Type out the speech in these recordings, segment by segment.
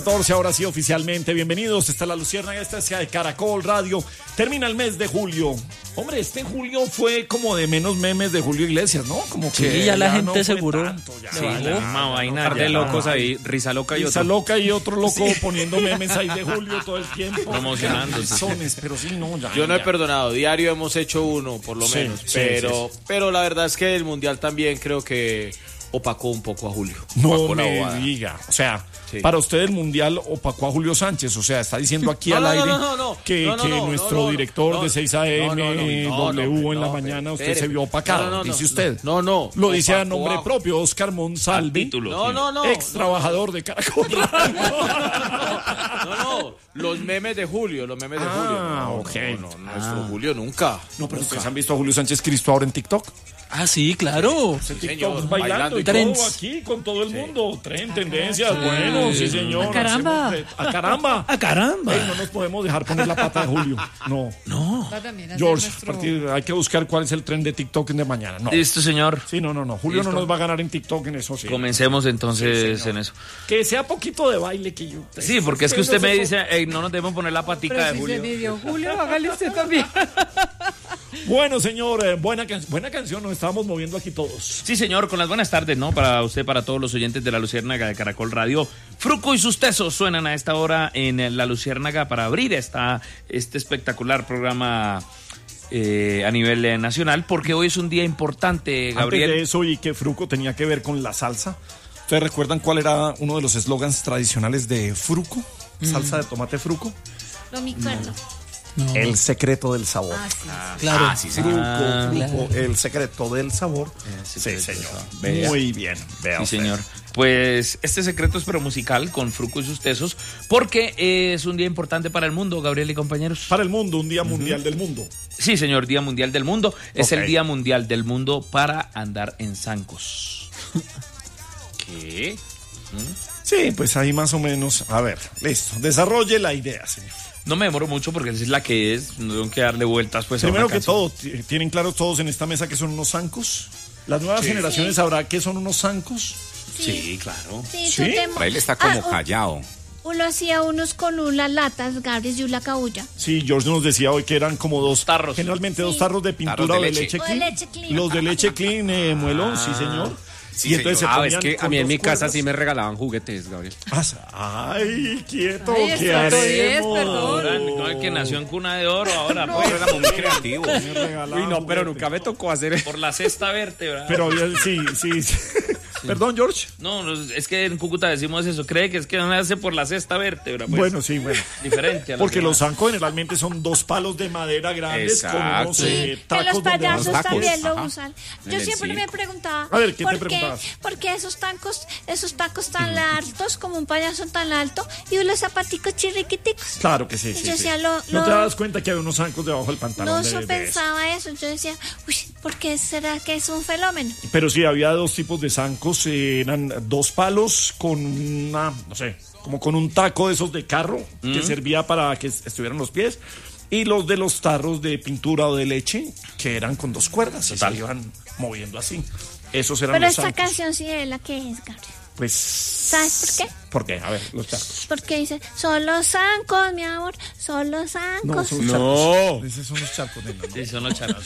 14, ahora sí, oficialmente. Bienvenidos. Esta es La Luciérnaga, esta es de Caracol Radio. Termina el mes de julio. Hombre, este julio fue como de menos memes de Julio Iglesias, ¿no? Como que sí, ya la gente no seguro. Tanto, ya. Sí, la misma vaina de locos ahí, risa loca y Risa otro. loca y otro loco poniendo memes ahí de Julio todo el tiempo. Promocionándose. Pero sí, no, ya. Yo no he ya. perdonado, diario hemos hecho uno, por lo Sí, menos. sí, pero la verdad es que el Mundial también creo que opacó un poco a Julio. No Opacó la me bobada. diga. O sea, Sí. para usted el Mundial opacó a Julio Sánchez. O sea, está diciendo aquí No, al no, aire no, que nuestro director de 6 AM, W en la mañana, usted se vio opacado, dice usted. No. Lo dice a Opacó nombre propio, Oscar Monsalve, No. ex trabajador de Caracol. No. Los memes de Julio, Julio. Ok. Nuestro Julio nunca. No, pero ustedes han visto a Julio Sánchez Cristo ahora en TikTok. Ah, sí, claro. TikTok señor, bailando y Trends. todo aquí con todo el mundo. Tren, tendencias, bueno, sí señor. ¡A caramba! ¡A caramba! ¡A caramba! Ey, no nos podemos dejar poner la pata de Julio. No. George, hay que buscar cuál es el tren de TikTok de mañana. No. Listo, señor. Sí, no. Julio Listo. no nos va a ganar en TikTok en eso, sí. Comencemos entonces en eso. Que sea poquito de baile que yo. Sí, porque es que usted me dice, no nos debemos poner la patica de Julio. Julio, hágale usted también. Bueno, señor, buena canción, nos estábamos moviendo aquí todos. Sí, señor, con las buenas tardes, ¿no? Para usted, para todos los oyentes de La Luciérnaga de Caracol Radio. Fruco y sus tesos suenan a esta hora en La Luciérnaga para abrir este espectacular programa a nivel nacional, porque hoy es un día importante, Gabriel. Antes de eso, y que Fruco tenía que ver con la salsa. ¿Ustedes recuerdan cuál era uno de los eslogans tradicionales de Fruco? Salsa de tomate Fruco. No me acuerdo. No. El secreto del sabor. Claro. Fruco, el secreto del sabor. Sí, señor. Vea. Muy bien. Vea Sí, usted. señor. Pues este secreto es pero musical con Fruco y sus tesos, porque es un día importante para el mundo, Gabriel y compañeros. Para el mundo, un día mundial del mundo. Sí, señor, Día Mundial del Mundo. Es Ok. el Día Mundial del Mundo para andar en zancos. ¿Qué? Sí, pues ahí más o menos. A ver, listo. Desarrolle la idea, señor. No me demoro mucho porque es la que es, no tengo que darle vueltas pues a Primero una que canción. todo, ¿tienen claro todos en esta mesa que son unos zancos? ¿Las nuevas generaciones sabrán qué son unos zancos? Sí, claro. Sí, ¿Sí? tú te... Por ahí le está como Ah, callado. Uno hacía unos con unas latas, Gabriel, y una cabulla. Sí, George nos decía hoy que eran como dos Tarros. Generalmente dos Sí. tarros de pintura Tarros o de de leche. leche O de clean. leche clean. Los de leche clean, muelón, sí, señor. Sí, y entonces señor. se Es ponían que a con mí en dos mi casa cuerdas. sí me regalaban juguetes, Gabriel. Ay, quieto, Ay, ¿qué esto es, haremos? perdón. Ahora, no, el que nació en cuna de oro ahora, pues, Éramos muy creativos. Me regalaban Uy, no, pero juguetes. nunca me tocó hacer por la sexta vértebra. Pero había, sí. Perdón, George. No, es que en Cúcuta decimos eso, cree que es que no hace por la sexta vértebra, pues. Bueno, sí, bueno. Diferente a la Porque los zancos generalmente son dos palos de madera grandes con Exacto. unos Que tacos los donde payasos van los tacos. también lo Ajá. usan. En Yo el siempre me circo. preguntaba, A ver, ¿qué te preguntabas? ¿por qué esos tacos tan altos, como un payaso tan alto, y unos zapaticos chirriquiticos? Claro que sí, Yo sí. decía, ¿No te das cuenta que hay unos zancos debajo del pantalón? No, de yo eso? pensaba eso. Yo decía, uy, ¿por qué será que es un fenómeno? Pero sí, había dos tipos de zancos. Eran dos palos con una, no sé, como con un taco de esos de carro que servía para que estuvieran los pies. Y los de los tarros de pintura o de leche, que eran con dos cuerdas y se iban moviendo así. Esos eran Pero los esta zancos. canción sí es la que es, Gabriel. Pues... ¿Sabes por qué? ¿Por qué? A ver, los charcos. Porque dice, son los zancos, mi amor, son los No, zancos. son los charcos. Esos son los charcos, nena, ¿no? Sí, son los charcos.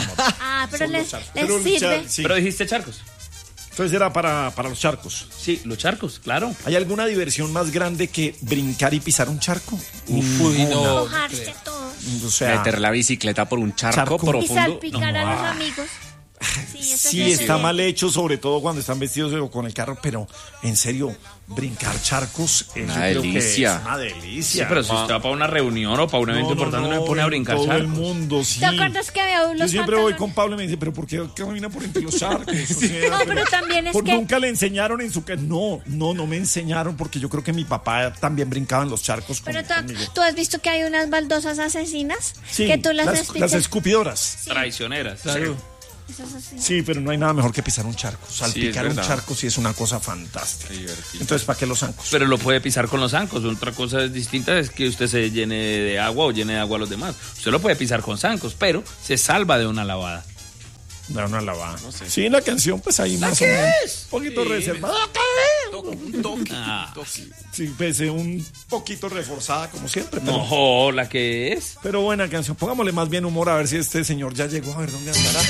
Ah, pero Son les, los charcos. les Pero sirve. sí. Pero dijiste charcos. Entonces era para los charcos. Sí, los charcos, claro. ¿Hay alguna diversión más grande que brincar y pisar un charco? Uy, no. Mojarse todos. O sea, Meter la bicicleta por un charco Charco. Y profundo. salpicar a los amigos. Sí, eso sí es está mal hecho, sobre todo cuando están vestidos o con el carro, pero en serio, brincar charcos yo Una creo que delicia. es una Sí, delicia. pero si usted va para una reunión o para un evento importante, no me pone a brincar todo el charcos. mundo, sí. ¿Te acuerdas que había unos Yo siempre voy pantalones? con Pablo y me dice, pero ¿por qué camina por entre los charcos? O sea, No, pero también es por que- nunca le enseñaron en su casa. No me enseñaron porque yo creo que mi papá también brincaba en los charcos Pero conmigo. tú has visto que hay unas baldosas asesinas Sí, que tú las las explicas. escupidoras. Traicioneras. Claro. Esas así. Sí, pero no hay nada mejor que pisar un charco. Salpicar un verdad. charco sí es una cosa fantástica. Divertido. Entonces, ¿para qué los zancos? Pero lo puede pisar con los zancos. Otra cosa distinta es que usted se llene de agua o llene de agua a los demás. Usted lo puede pisar con zancos, pero se salva de una lavada. Da una lavada. Sí, la canción, pues ahí más o menos. Un poquito reservada. Un toque. Sí, pues un poquito reforzada, como siempre. Pero, No, la que es. pero buena canción. Pongámosle más bien humor a ver si este señor ya llegó. A ver dónde andará.